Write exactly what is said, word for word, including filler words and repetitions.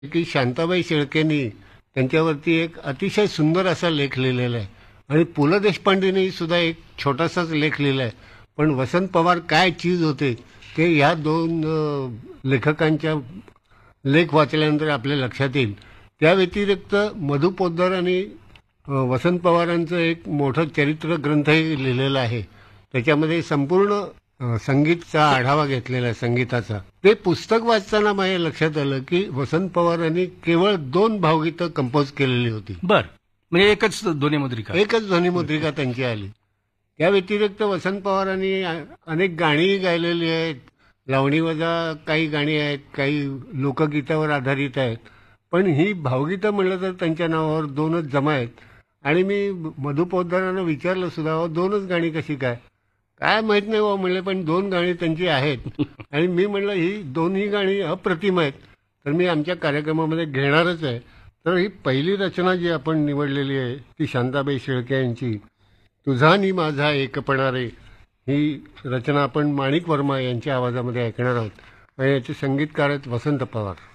की शांताबाई शेळकेंनी त्यांच्यावरती एक अतिशय सुंदर असा लेख लिहिलेला आहे आणि पु ल देशपांडेंनी सुद्धा एक छोटासाच लेख लिहिला आहे. पण वसंत पवार काय चीज होते ते ह्या दोन अ, लेखकांच्या लेख वाचल्यानंतर आपल्या लक्षात येईल. त्या व्यतिरिक्त मधु पोद्दार आणि अ, वसंत पवारांचं एक मोठं चरित्र ग्रंथही लिहिलेला आहे. त्याच्यामध्ये संपूर्ण अ, संगीतचा आढावा घेतलेला आहे, संगीताचा. ते पुस्तक वाचताना माझ्या लक्षात आलं की वसंत पवारांनी केवळ दोन भावगीतं कंपोज केलेली होती. बर म्हणजे एकच दोन्ही मुद्रिका. एकच ध्वनिमुद्रिका त्यांची आली. त्या व्यतिरिक्त वसंत पवारांनी अ- अनेक गाणीही गायलेली आहेत. लावणी वजा काही गाणी आहेत, काही लोकगीतावर आधारित आहेत. पण ही भावगीतं म्हणलं तर त्यांच्या नावावर दोनच जमा आहेत. आणि मी मधु पोद्दारांना विचारलं सुद्धा, "अहो, दोनच गाणी कशी काय?" काय माहित नाही बाबा म्हणले, पण दोन गाणी त्यांची आहेत. आणि मी म्हणलं ही दोन्ही गाणी अप्रतिम आहेत, तर मी आमच्या कार्यक्रमामध्ये घेणारच आहे. तर ही पहिली रचना जी आपण निवडलेली आहे ती शांताबाई शेळके यांची, तुझा नि माझा एकपणा रे, ही रचना आपण माणिक वर्मा यांच्या आवाजामध्ये ऐकणार आहोत आणि याचे संगीतकार आहेत वसंत पवार.